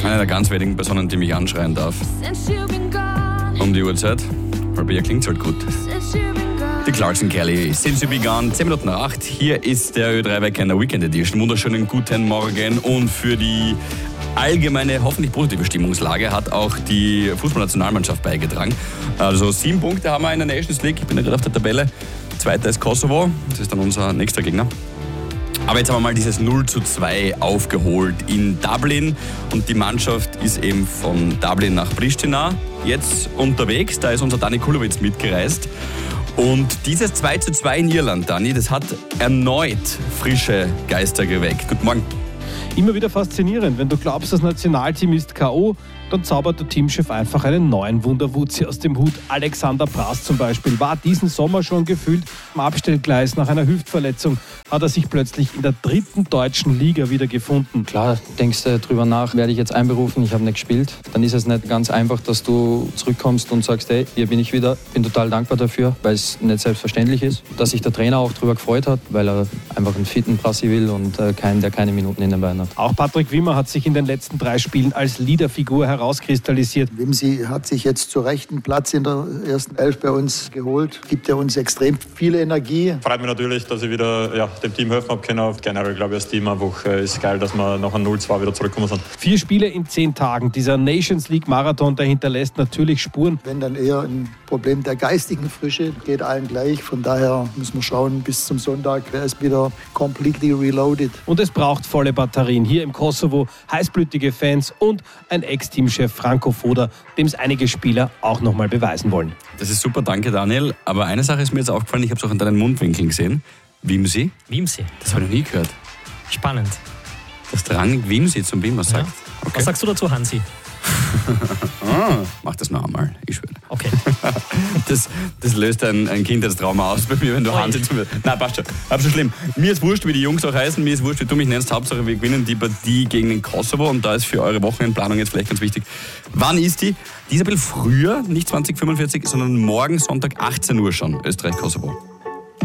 Eine der ganz wenigen Personen, die mich anschreien darf. Um die Uhrzeit. Weil bei ihr klingt es halt gut. Die Clarkson Kelly, Since You Be Gone, 10 Minuten nach 8. Hier ist der Ö3-Wecker in der Weekend Edition. Wunderschönen guten Morgen. Und für die allgemeine, hoffentlich positive Stimmungslage hat auch die Fußballnationalmannschaft beigetragen. Also 7 Punkte haben wir in der Nations League. Ich bin ja gerade auf der Tabelle. Zweiter ist Kosovo. Das ist dann unser nächster Gegner. Aber jetzt haben wir mal dieses 0:2 aufgeholt in Dublin. Und die Mannschaft ist eben von Dublin nach Pristina jetzt unterwegs. Da ist unser Dani Kulowitz mitgereist. Und dieses 2:2 in Irland, Dani, das hat erneut frische Geister geweckt. Guten Morgen. Immer wieder faszinierend. Wenn du glaubst, das Nationalteam ist K.O., dann zaubert der Teamchef einfach einen neuen Wunderwutzi aus dem Hut. Alexander Prass zum Beispiel war diesen Sommer schon gefühlt am Abstellgleis. Nach einer Hüftverletzung hat er sich plötzlich in der 3. deutschen Liga wieder gefunden. Klar, denkst du drüber nach, werde ich jetzt einberufen, ich habe nicht gespielt. Dann ist es nicht ganz einfach, dass du zurückkommst und sagst, hey, hier bin ich wieder. Bin total dankbar dafür, weil es nicht selbstverständlich ist. Dass sich der Trainer auch drüber gefreut hat, weil er einfach einen fitten Prassi will und keinen, der keine Minuten in den Beinen hat. Auch Patrick Wimmer hat sich in den letzten 3 Spielen als Leaderfigur herauskristallisiert. Wimsi hat sich jetzt zu Recht einen Platz in der ersten 11 bei uns geholt. Gibt ja uns extrem viel Energie. Freut mich natürlich, dass ich wieder dem Team helfen habe können. Generell glaube ich, das Team einfach ist geil, dass wir nach einem 0:2 wieder zurückgekommen sind. 4 Spiele in 10 Tagen. Dieser Nations League Marathon, der hinterlässt natürlich Spuren. Wenn dann eher ein Problem der geistigen Frische, geht allen gleich. Von daher müssen wir schauen, bis zum Sonntag, wer ist wieder completely reloaded. Und es braucht volle Batterien. Hier im Kosovo heißblütige Fans und ein Ex-Teamchef Franco Foda, dem es einige Spieler auch nochmal beweisen wollen. Das ist super, danke Daniel. Aber eine Sache ist mir jetzt aufgefallen, ich habe es auch an deinen Mundwinkeln gesehen. Wimsi? Wimsi. Das habe ich noch nie gehört. Spannend. Dass der Rang Wimsi zum Wimmer sagt. Ja. Okay. Was sagst du dazu, Hansi? Mach das noch einmal, ich schwöre. Okay. Das löst ein Kindheitstrauma aus bei mir, wenn du Hansi zu mir... Nein, passt schon. Hab schon schlimm. Mir ist wurscht, wie die Jungs auch heißen. Mir ist wurscht, wie du mich nennst. Hauptsache, wir gewinnen die Partie gegen den Kosovo. Und da ist für eure Wochenendplanung jetzt vielleicht ganz wichtig. Wann ist die? Die ist ein bisschen früher, nicht 20:45, sondern morgen Sonntag 18 Uhr schon. Österreich-Kosovo.